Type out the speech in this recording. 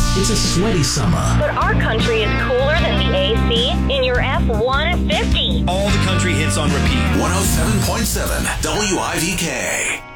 It's a sweaty summer. But our country is cooler than the AC in your F-150. All the country hits on repeat. 107.7 WIVK.